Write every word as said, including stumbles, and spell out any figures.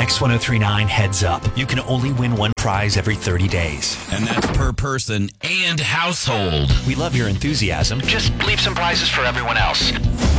X ten thirty-nine Heads Up. You can only win one prize every thirty days. And that's per person and household. We love your enthusiasm. Just leave some prizes for everyone else.